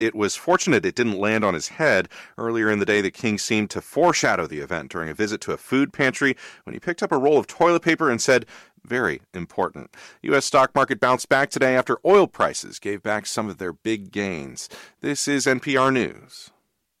it was fortunate it didn't land on his head. Earlier in the day, the king seemed to foreshadow the event during a visit to a food pantry when he picked up a roll of toilet paper and said, "Very important." U.S. stock market bounced back today after oil prices gave back some of their big gains. This is NPR News.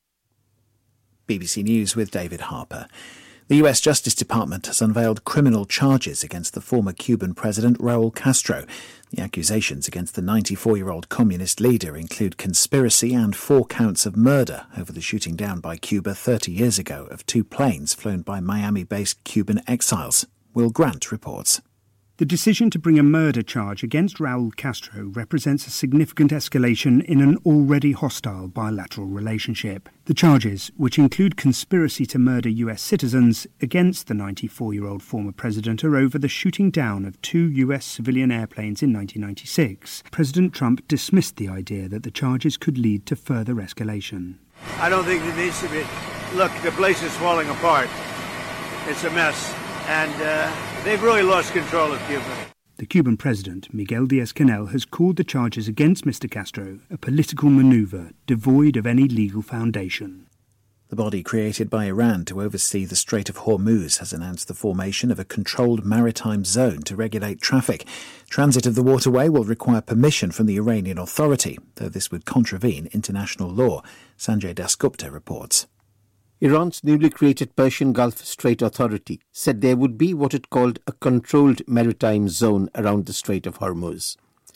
BBC News with David Harper. The U.S. Justice Department has unveiled criminal charges against the former Cuban president Raul Castro. The accusations against the 94-year-old communist leader include conspiracy and 4 counts of murder over the shooting down by Cuba 30 years ago of 2 planes flown by Miami-based Cuban exiles. Will Grant reports. The decision to bring a murder charge against Raul Castro represents a significant escalation in an already hostile bilateral relationship. The charges, which include conspiracy to murder US citizens against the 94-year-old former president, are over the shooting down of 2 US civilian airplanes in 1996. President Trump dismissed the idea that the charges could lead to further escalation. I don't think it needs to be. Look, the place is falling apart. It's a mess. And they've really lost control of Cuba. The Cuban president, Miguel Díaz-Canel, has called the charges against Mr. Castro a political manoeuvre devoid of any legal foundation. The body created by Iran to oversee the Strait of Hormuz has announced the formation of a controlled maritime zone to regulate traffic. Transit of the waterway will require permission from the Iranian authority, though this would contravene international law. Sanjay Dasgupta reports. Iran's newly created Persian Gulf Strait Authority said there would be what it called a controlled maritime zone around the Strait of Hormuz.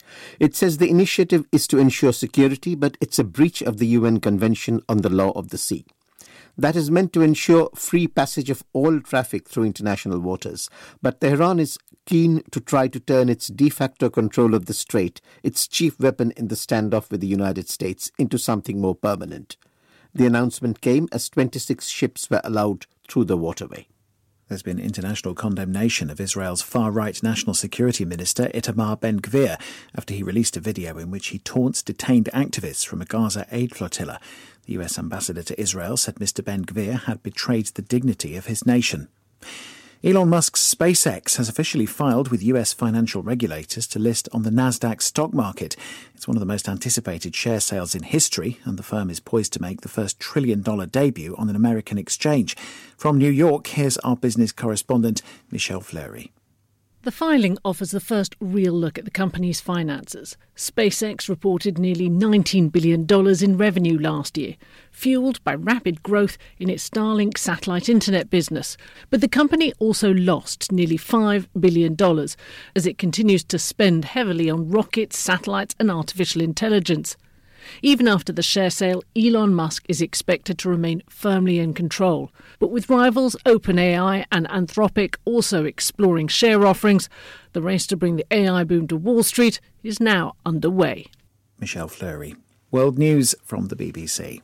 It says the initiative is to ensure security, but it's a breach of the UN Convention on the Law of the Sea. That is meant to ensure free passage of all traffic through international waters. But Tehran is keen to try to turn its de facto control of the strait, its chief weapon in the standoff with the United States, into something more permanent. The announcement came as 26 ships were allowed through the waterway. There's been international condemnation of Israel's far-right National Security Minister Itamar Ben-Gvir after he released a video in which he taunts detained activists from a Gaza aid flotilla. The US ambassador to Israel said Mr. Ben-Gvir had betrayed the dignity of his nation. Elon Musk's SpaceX has officially filed with US financial regulators to list on the Nasdaq stock market. It's one of the most anticipated share sales in history, and the firm is poised to make the first trillion-dollar debut on an American exchange. From New York, here's our business correspondent, Michelle Fleury. The filing offers the first real look at the company's finances. SpaceX reported nearly $19 billion in revenue last year, fueled by rapid growth in its Starlink satellite internet business. But the company also lost nearly $5 billion as it continues to spend heavily on rockets, satellites and artificial intelligence. Even after the share sale, Elon Musk is expected to remain firmly in control. But with rivals OpenAI and Anthropic also exploring share offerings, the race to bring the AI boom to Wall Street is now underway. Michelle Fleury. World News from the BBC.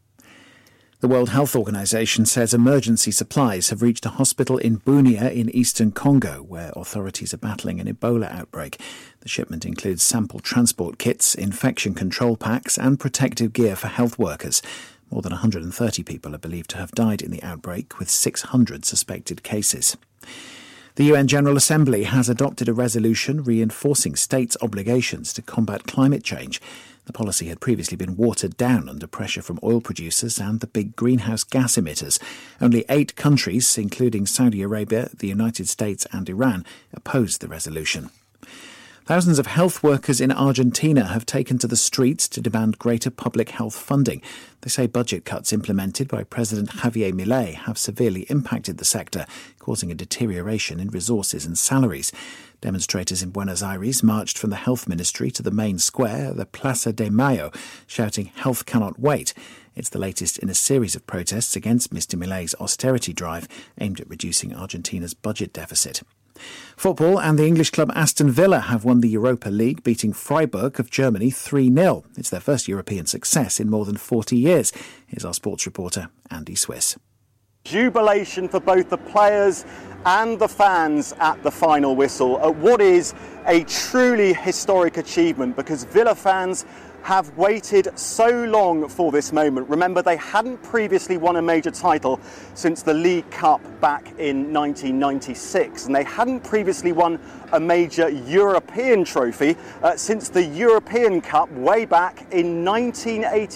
The World Health Organization says emergency supplies have reached a hospital in Bunia in eastern Congo, where authorities are battling an Ebola outbreak. The shipment includes sample transport kits, infection control packs and protective gear for health workers. More than 130 people are believed to have died in the outbreak, with 600 suspected cases. The UN General Assembly has adopted a resolution reinforcing states' obligations to combat climate change. The policy had previously been watered down under pressure from oil producers and the big greenhouse gas emitters. Only 8 countries, including Saudi Arabia, the United States and Iran, opposed the resolution. Thousands of health workers in Argentina have taken to the streets to demand greater public health funding. They say budget cuts implemented by President Javier Milei have severely impacted the sector, causing a deterioration in resources and salaries. Demonstrators in Buenos Aires marched from the health ministry to the main square, the Plaza de Mayo, shouting "Health cannot wait." It's the latest in a series of protests against Mr. Milei's austerity drive aimed at reducing Argentina's budget deficit. Football and the English club Aston Villa have won the Europa League, beating Freiburg of Germany 3-0. It's their first European success in more than 40 years. Here's our sports reporter, Andy Swiss. Jubilation for both the players and the fans at the final whistle at what is a truly historic achievement, because Villa fans have waited so long for this moment. Remember, they hadn't previously won a major title since the League Cup back in 1996, and they hadn't previously won a major European trophy since the European Cup way back in 1986.